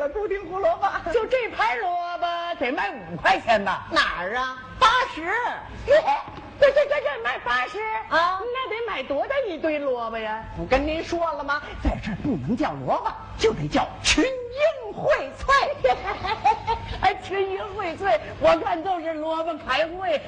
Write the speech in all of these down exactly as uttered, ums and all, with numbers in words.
个秃顶胡萝卜， 就这盘萝卜得卖五块钱吧？ 哪儿啊？八十。 这这这这卖八十啊？ 那得买多大一堆萝卜呀？ 我跟您说了吗？在这儿不能叫萝卜，就得叫群英荟萃。 哎，群英荟萃，我看都是萝卜开会。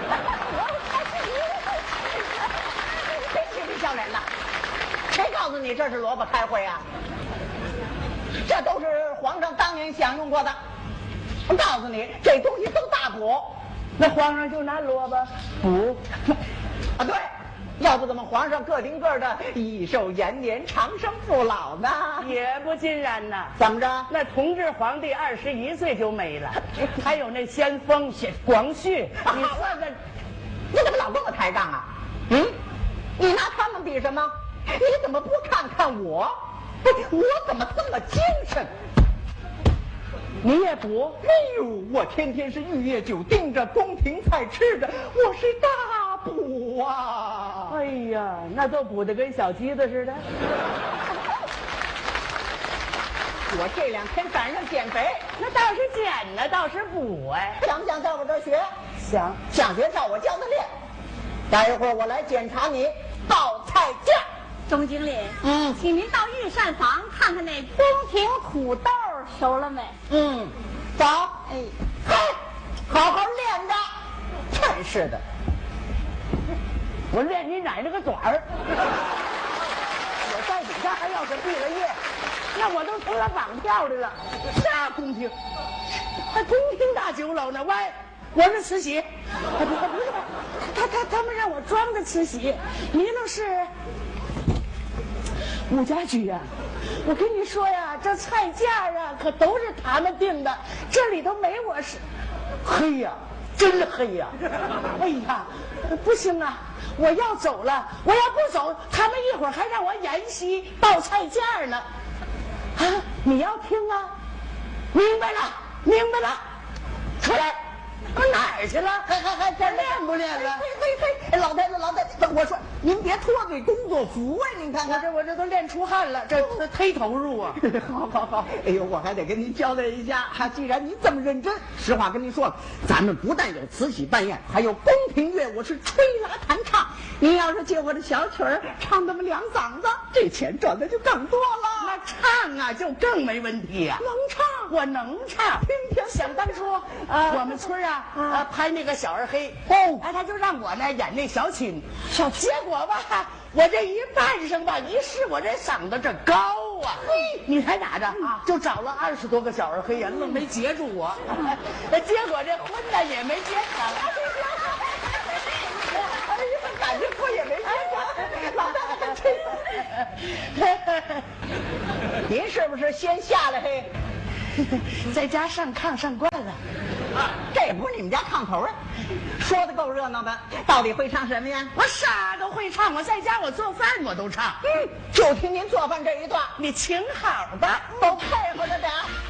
真是不笑人了！谁告诉你这是萝卜开会啊？这都是皇上当年享用过的。我告诉你，这东西都大补。 那皇上就拿萝卜补啊？对，要不怎么皇上个顶个的益寿延年、长生不老呢？ 也不尽然呐。 怎么着？ 那同治皇帝二十一岁就没了，还有那先锋广旭，你说这， 你怎么老跟我抬杠啊？嗯，你拿他们比什么？你怎么不看看我？我怎么这么精神？ 你也补？ 哎呦，我天天是玉液酒盯着，宫廷菜吃着，我是大补啊！ 哎呀，那都补得跟小鸡子似的。 我这两天赶上减肥， 那倒是减呢，倒是补哎。 想不想在我这儿学？ 想。 想学照我教的练。待一会儿我来检查你报菜价。 钟经理， 嗯， 请您到御膳房看看那宫廷土豆熟了没？ 嗯，走。哎，嘿，好好练着。真是的， 我练你奶奶个短儿！我在底下还要是毕了业，那我都成了绑票的了。啥宫廷？还宫廷大酒楼呢？喂，我是慈禧。不不不是，他他他们让我装的慈禧，你那是。吴家驹呀，我跟你说呀，这菜价啊可都是他们定的，这里头没我是。黑呀，真黑呀！哎呀，不行啊，我要走了，我要不走，他们一会儿还让我演戏报菜价呢。啊，你要听啊？明白了，明白了，出来。我哪儿去了？ 还还还这练不练了？ 嘿嘿嘿，老太太老太太，我说您别脱罪工作服啊！您看看， 我这我这都练出汗了，这这忒投入啊！ 好好好，哎呦，我还得跟您交代一下，哈，既然您这么认真，实话跟您说，咱们不但有慈禧扮演，还有宫廷乐，我是吹拉弹唱。您要是借我的小曲儿唱那么两嗓子，这钱赚的就更多了。 那唱啊，就更没问题呀、啊。 能唱， 我能唱。 天天想当初， 啊， 我们村啊，啊拍那个小二黑， 哦， 哎，他就让我呢演那小琴，小结果吧，我这一扮上吧，一试我这嗓子这高啊，嘿，你猜咋着啊？就找了二十多个小二黑呀，愣没截住我，结果这婚呢也没结成。 哎呀，感觉我也没结成，老太太真。您是不是先下来嘿？ 在家上炕上惯了， 这不是你们家炕头啊？说的够热闹的，到底会唱什么呀？ 我啥都会唱，我在家我做饭我都唱。 嗯，就听您做饭这一段， 你请好吧， 都配合着点。